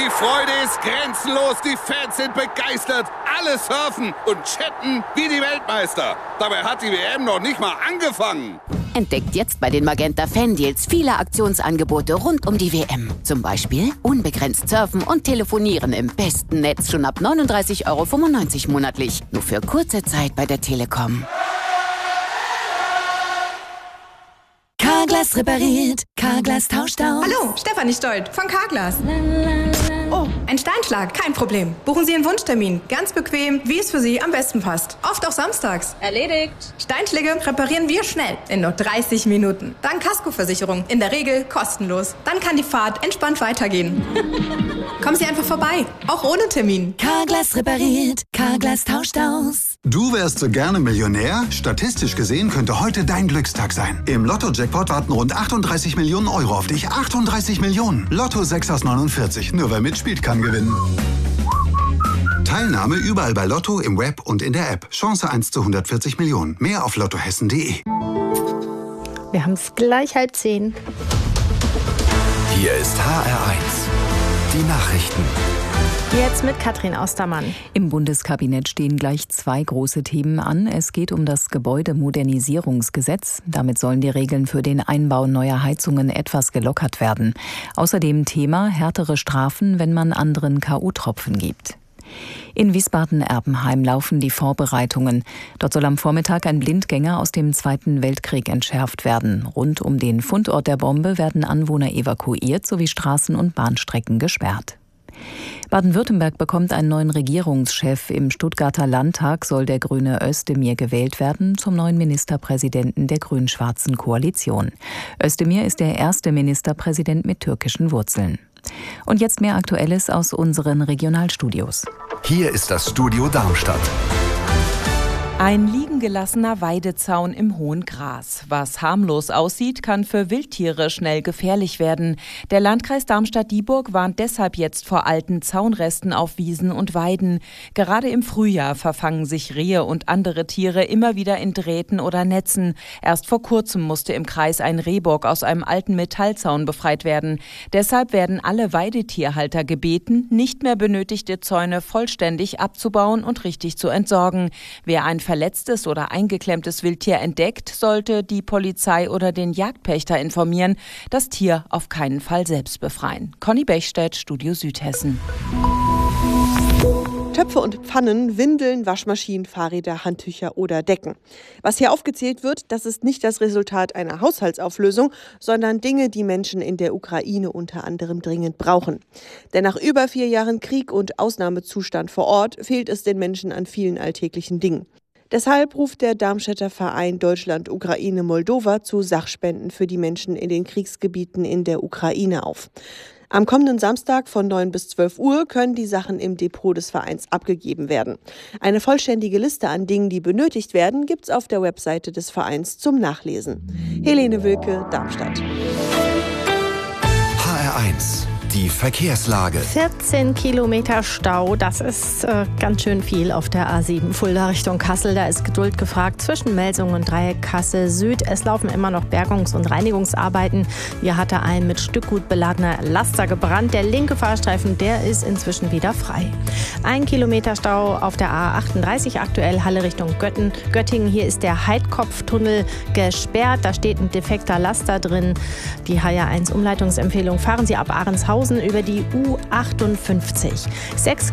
Die Freude ist grenzenlos, die Fans sind begeistert, alle surfen und chatten wie die Weltmeister. Dabei hat die WM noch nicht mal angefangen. Entdeckt jetzt bei den Magenta Fan-Deals viele Aktionsangebote rund um die WM. Zum Beispiel unbegrenzt surfen und telefonieren im besten Netz schon ab 39,95 € monatlich. Nur für kurze Zeit bei der Telekom. Carglass repariert, Carglass tauscht aus. Hallo, Stefanie Stolt von Carglass. Oh, ein Steinschlag, kein Problem. Buchen Sie einen Wunschtermin. Ganz bequem, wie es für Sie am besten passt. Oft auch samstags. Erledigt. Steinschläge reparieren wir schnell, in nur 30 Minuten. Dank Kaskoversicherung, in der Regel kostenlos. Dann kann die Fahrt entspannt weitergehen. Kommen Sie einfach vorbei, auch ohne Termin. Carglass repariert, Carglass tauscht aus. Du wärst so gerne Millionär? Statistisch gesehen könnte heute dein Glückstag sein. Im Lotto-Jackpot warten rund 38 Millionen € auf dich. 38 Millionen. Lotto 6 aus 49. Nur wer mitspielt, kann gewinnen. Teilnahme überall bei Lotto, im Web und in der App. Chance 1 zu 140 Millionen. Mehr auf lottohessen.de. Wir haben es gleich 9:30. Hier ist HR1. Die Nachrichten. Jetzt mit Katrin Ostermann. Im Bundeskabinett stehen gleich 2 große Themen an. Es geht um das Gebäudemodernisierungsgesetz. Damit sollen die Regeln für den Einbau neuer Heizungen etwas gelockert werden. Außerdem Thema härtere Strafen, wenn man anderen K.O.-Tropfen gibt. In Wiesbaden-Erbenheim laufen die Vorbereitungen. Dort soll am Vormittag ein Blindgänger aus dem Zweiten Weltkrieg entschärft werden. Rund um den Fundort der Bombe werden Anwohner evakuiert sowie Straßen und Bahnstrecken gesperrt. Baden-Württemberg bekommt einen neuen Regierungschef. Im Stuttgarter Landtag soll der Grüne Özdemir gewählt werden zum neuen Ministerpräsidenten der grün-schwarzen Koalition. Özdemir ist der erste Ministerpräsident mit türkischen Wurzeln. Und jetzt mehr Aktuelles aus unseren Regionalstudios. Hier ist das Studio Darmstadt. Ein liegen gelassener Weidezaun im hohen Gras. Was harmlos aussieht, kann für Wildtiere schnell gefährlich werden. Der Landkreis Darmstadt-Dieburg warnt deshalb jetzt vor alten Zaunresten auf Wiesen und Weiden. Gerade im Frühjahr verfangen sich Rehe und andere Tiere immer wieder in Drähten oder Netzen. Erst vor kurzem musste im Kreis ein Rehbock aus einem alten Metallzaun befreit werden. Deshalb werden alle Weidetierhalter gebeten, nicht mehr benötigte Zäune vollständig abzubauen und richtig zu entsorgen. Wer ein verletztes oder eingeklemmtes Wildtier entdeckt, sollte die Polizei oder den Jagdpächter informieren, das Tier auf keinen Fall selbst befreien. Conny Bechstedt, Studio Südhessen. Töpfe und Pfannen, Windeln, Waschmaschinen, Fahrräder, Handtücher oder Decken. Was hier aufgezählt wird, das ist nicht das Resultat einer Haushaltsauflösung, sondern Dinge, die Menschen in der Ukraine unter anderem dringend brauchen. Denn nach über 4 Jahren Krieg und Ausnahmezustand vor Ort fehlt es den Menschen an vielen alltäglichen Dingen. Deshalb ruft der Darmstädter Verein Deutschland-Ukraine-Moldova zu Sachspenden für die Menschen in den Kriegsgebieten in der Ukraine auf. Am kommenden Samstag von 9 bis 12 Uhr können die Sachen im Depot des Vereins abgegeben werden. Eine vollständige Liste an Dingen, die benötigt werden, gibt's auf der Webseite des Vereins zum Nachlesen. Helene Wilke, Darmstadt. HR1. Die Verkehrslage. 14 Kilometer Stau, das ist ganz schön viel auf der A7 Fulda Richtung Kassel. Da ist Geduld gefragt zwischen Melsungen und Dreieck Kassel Süd. Es laufen immer noch Bergungs- und Reinigungsarbeiten. Hier hatte ein mit Stückgut beladener Laster gebrannt. Der linke Fahrstreifen, der ist inzwischen wieder frei. 1 Kilometer Stau auf der A38 aktuell Halle Richtung Göttingen. Hier ist der Heidkopftunnel gesperrt. Da steht ein defekter Laster drin. Die HR1 Umleitungsempfehlung: fahren Sie ab Ahrenshofen über die U58. 6